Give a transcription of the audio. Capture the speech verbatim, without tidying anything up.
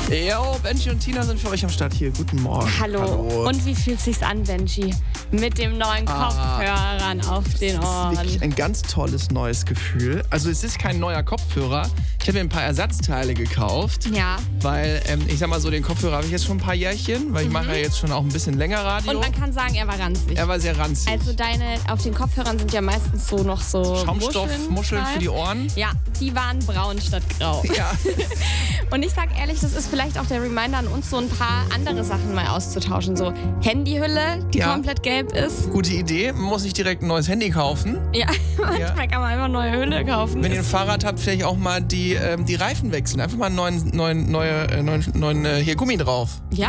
Jo, Benji und Tina sind für euch am Start hier. Guten Morgen. Hallo. Hallo. Und wie fühlt sich's an, Benji? Mit dem neuen Ah. Kopfhörern auf den Das ist Ohren. wirklich ein ganz tolles neues Gefühl. Also es ist kein neuer Kopfhörer. Ich habe mir ein paar Ersatzteile gekauft. Ja. Weil, ähm, ich sag mal so, den Kopfhörer habe ich jetzt schon ein paar Jährchen, weil ich mache ja jetzt schon auch ein bisschen länger Radio. Und man kann sagen, er war ranzig. er war sehr ranzig. Also deine, auf den Kopfhörern sind ja meistens so noch so Schaumstoff, Muscheln für die Ohren. Ja, die waren braun statt grau. Ja. Und ich sag ehrlich, das ist vielleicht auch der Reminder an uns, so ein paar andere Sachen mal auszutauschen. So Handyhülle, die Ja. komplett gelb ist. Gute Idee. Man muss nicht direkt ein neues Handy kaufen. Ja, manchmal kann man einfach neue Hülle kaufen. Wenn ihr ein Ist- Fahrrad habt, vielleicht auch mal die, ähm, die Reifen wechseln. Einfach mal einen neuen, neuen, neue, äh, neuen, neuen äh, hier Gummi drauf. ja,